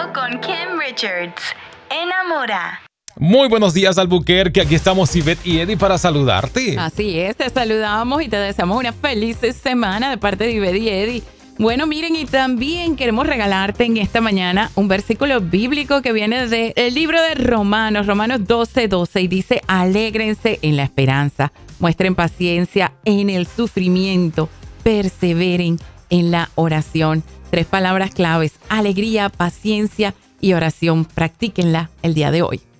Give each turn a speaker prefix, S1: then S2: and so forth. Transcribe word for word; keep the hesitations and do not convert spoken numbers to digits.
S1: con Kim Richards. Enamora.
S2: Muy buenos días, Albuquerque. Aquí estamos Ivette y Eddie para saludarte.
S3: Así es, te saludamos y te deseamos una feliz semana de parte de Ivette y Eddie. Bueno, miren, y también queremos regalarte en esta mañana un versículo bíblico que viene del libro de Romanos, Romanos doce, doce, y dice: alégrense en la esperanza, muestren paciencia en el sufrimiento, perseveren en la oración. Tres palabras claves: alegría, paciencia y oración. Practíquenla el día de hoy.